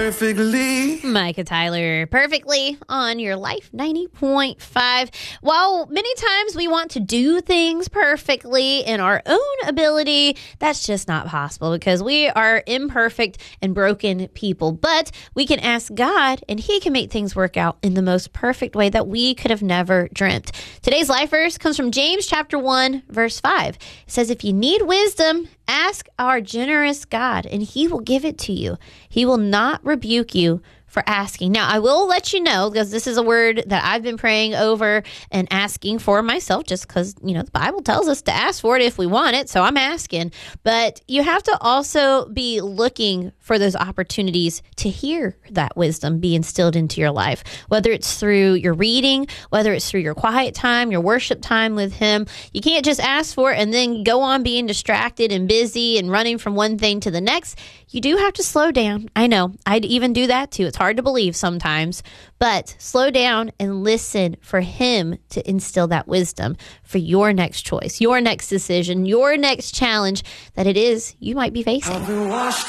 perfectly. Micah Tyler, perfectly on your Life 90.5. While many times we want to do things perfectly in our own ability, that's just not possible because we are imperfect and broken people. But we can ask God and He can make things work out in the most perfect way that we could have never dreamt. Today's life verse comes from James chapter 1, verse 5. It says, if you need wisdom, ask our generous God and He will give it to you. He will not rebuke you for asking. Now, I will let you know, because this is a word that I've been praying over and asking for myself, just because, the Bible tells us to ask for it if we want it. So I'm asking. But you have to also be looking for those opportunities to hear that wisdom be instilled into your life, whether it's through your reading, whether it's through your quiet time, your worship time with Him. You can't just ask for it and then go on being distracted and busy and running from one thing to the next. You do have to slow down. I know. I'd even do that too. It's hard to believe sometimes, but slow down and listen for Him to instill that wisdom for your next choice, your next decision, your next challenge that it is you might be facing.